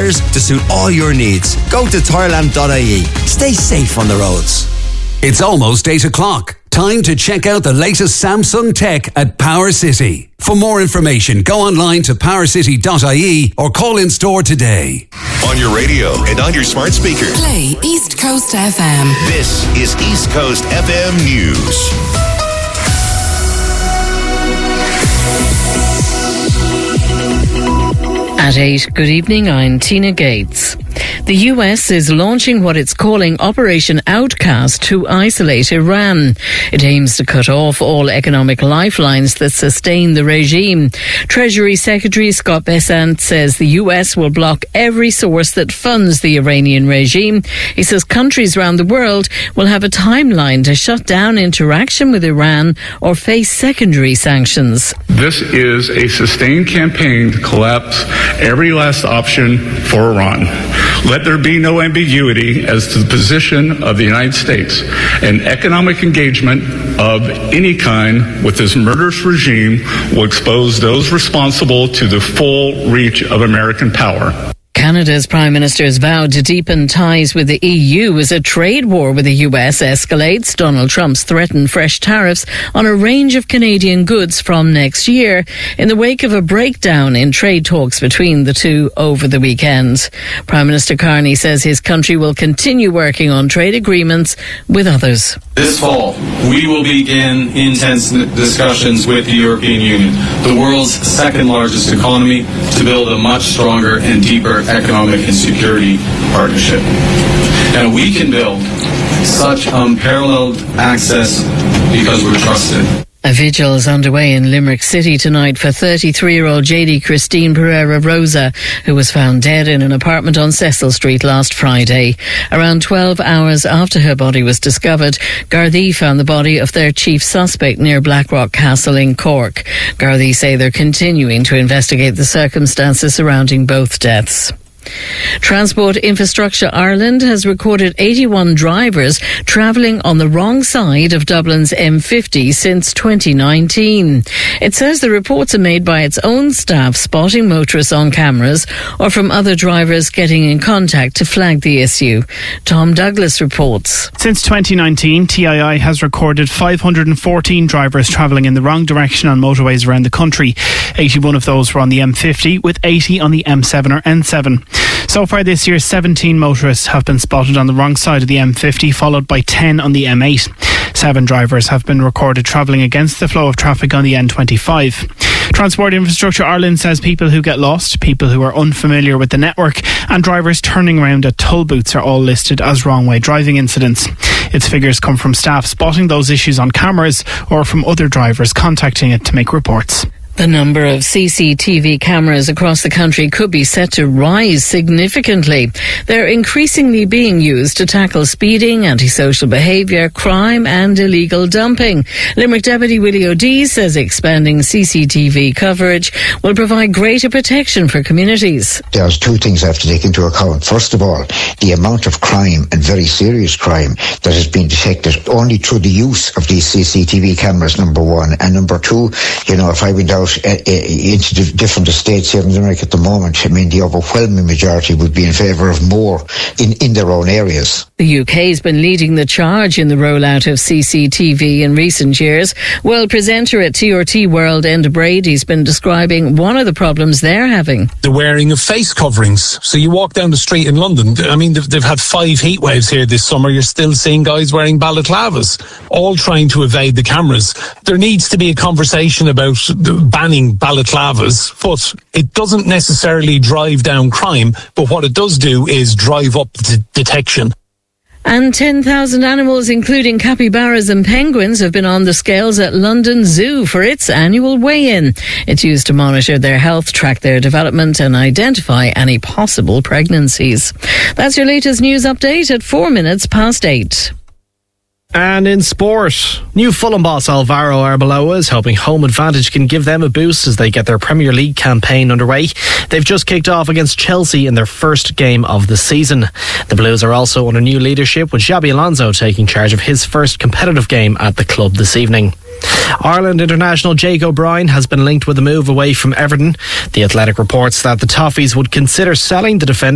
tyres to suit all your needs. Go to tyreland.ie. Stay safe on the roads. It's almost 8 o'clock. Time to check out the latest Samsung tech at Power City. For more information, go online to powercity.ie or call in store today. On your radio and on your smart speaker. Play East Coast FM. This is East Coast FM News. At 8, good evening, I'm Tina Gates. The US is launching what it's calling Operation Outcast to isolate Iran. It aims to cut off all economic lifelines that sustain the regime. Treasury Secretary Scott Bessent says the US will block every source that funds the Iranian regime. He says countries around the world will have a timeline to shut down interaction with Iran or face secondary sanctions. This is a sustained campaign to collapse every last option for Iran. Let there be no ambiguity as to the position of the United States. An economic engagement of any kind with this murderous regime will expose those responsible to the full reach of American power. Canada's Prime Minister has vowed to deepen ties with the EU as a trade war with the US escalates. Donald Trump's threatened fresh tariffs on a range of Canadian goods from next year in the wake of a breakdown in trade talks between the two over the weekend. Prime Minister Carney says his country will continue working on trade agreements with others. This fall, we will begin intense discussions with the European Union, the world's second largest economy, to build a much stronger and deeper economic and security partnership. And we can build such unparalleled access because we're trusted. A vigil is underway in Limerick City tonight for 33-year-old JD Christine Pereira Rosa, who was found dead in an apartment on Cecil Street last Friday. Around 12 hours after her body was discovered, Gardaí found the body of their chief suspect near Blackrock Castle in Cork. Gardaí say they're continuing to investigate the circumstances surrounding both deaths. Transport Infrastructure Ireland has recorded 81 drivers travelling on the wrong side of Dublin's M50 since 2019. It says the reports are made by its own staff spotting motorists on cameras or from other drivers getting in contact to flag the issue. Tom Douglas reports. Since 2019, TII has recorded 514 drivers travelling in the wrong direction on motorways around the country. 81 of those were on the M50, with 80 on the M7 or N7. So far this year, 17 motorists have been spotted on the wrong side of the M50, followed by 10 on the M8. 7 drivers have been recorded travelling against the flow of traffic on the N25. Transport Infrastructure Ireland says people who get lost, people who are unfamiliar with the network, and drivers turning around at toll booths are all listed as wrong-way driving incidents. Its figures come from staff spotting those issues on cameras or from other drivers contacting it to make reports. The number of CCTV cameras across the country could be set to rise significantly. They're increasingly being used to tackle speeding, antisocial behaviour, crime and illegal dumping. Limerick Deputy Willie O'Dea says expanding CCTV coverage will provide greater protection for communities. There's 2 things I have to take into account. First of all, the amount of crime and very serious crime that has been detected only through the use of these CCTV cameras, number 1. And number 2, if I went out into the different estates here in Limerick at the moment, the overwhelming majority would be in favour of more in their own areas. The UK has been leading the charge in the rollout of CCTV in recent years. World presenter at TRT World, Enda Brady's been describing one of the problems they're having. The wearing of face coverings. So you walk down the street in London, they've had 5 heat waves here this summer. You're still seeing guys wearing balaclavas, all trying to evade the cameras. There needs to be a conversation about banning balaclavas, but it doesn't necessarily drive down crime, but what it does do is drive up the detection. And 10,000 animals, including capybaras and penguins, have been on the scales at London Zoo for its annual weigh-in. It's used to monitor their health, track their development and identify any possible pregnancies. That's your latest news update at 4 minutes past 8. And in sport, new Fulham boss Alvaro Arbeloa is hoping home advantage can give them a boost as they get their Premier League campaign underway. They've just kicked off against Chelsea in their first game of the season. The Blues are also under new leadership, with Xabi Alonso taking charge of his first competitive game at the club this evening. Ireland international Jake O'Brien has been linked with a move away from Everton. The Athletic reports that the Toffees would consider selling the defender